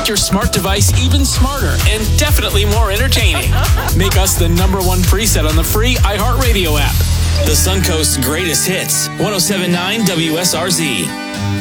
make your smart device even smarter and definitely more entertaining. Make us the #1 preset on the free iHeartRadio app. The Suncoast's greatest hits, 107.9 WSRZ.